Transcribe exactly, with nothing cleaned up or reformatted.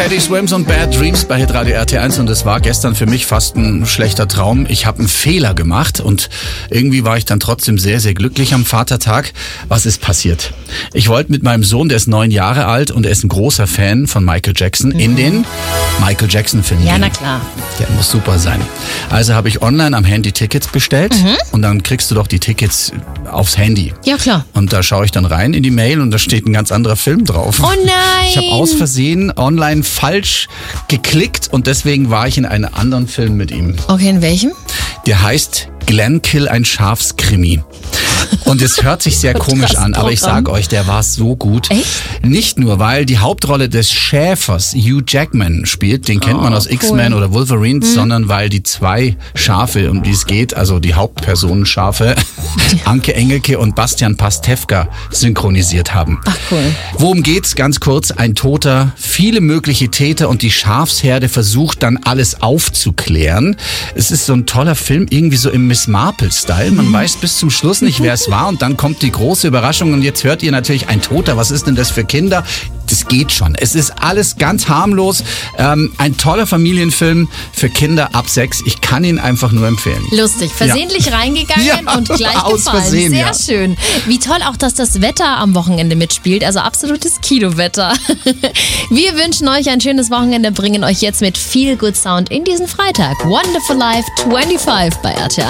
Teddy Swims und Bad Dreams bei Hitradio R T eins und es war gestern für mich fast ein schlechter Traum. Ich habe einen Fehler gemacht und irgendwie war ich dann trotzdem sehr, sehr glücklich am Vatertag. Was ist passiert? Ich wollte mit meinem Sohn, der ist neun Jahre alt und er ist ein großer Fan von Michael Jackson, mhm. in den Michael Jackson Film Ja, gehen. na klar. Der muss super sein. Also habe ich online am Handy Tickets bestellt mhm. und dann kriegst du doch die Tickets aufs Handy. Ja, klar. Und da schaue ich dann rein in die Mail und da steht ein ganz anderer Film drauf. Oh nein! Ich habe aus Versehen online falsch geklickt und deswegen war ich in einem anderen Film mit ihm. Okay, in welchem? Der heißt Glenkill, ein Schafskrimi. Und es hört sich sehr komisch an, aber ich sag euch, der war so gut. Echt? Nicht nur, weil die Hauptrolle des Schäfers Hugh Jackman spielt, den kennt oh, man aus cool. X-Men oder Wolverine, mhm. sondern weil die zwei Schafe, um die es geht, also die Hauptpersonen-Schafe, Anke Engelke und Bastian Pastewka synchronisiert haben. Ach cool. Worum geht's? Ganz kurz, ein Toter, viele mögliche Täter und die Schafsherde versucht dann alles aufzuklären. Es ist so ein toller Film, irgendwie so im Miss Marple-Style. Man mhm. weiß bis zum Schluss nicht, wer es war und dann kommt die große Überraschung und jetzt hört ihr natürlich ein Toter. Was ist denn das für Kinder? Das geht schon. Es ist alles ganz harmlos. Ähm, ein toller Familienfilm für Kinder ab sechs. Ich kann ihn einfach nur empfehlen. Lustig. Versehentlich ja. reingegangen ja, und gleich aus gefallen. Versehen, Sehr ja. schön. Wie toll auch, dass das Wetter am Wochenende mitspielt. Also absolutes Kinowetter. Wir wünschen euch ein schönes Wochenende, bringen euch jetzt mit Feel Good Sound in diesen Freitag. Wonderful Life fünfundzwanzig bei R T eins.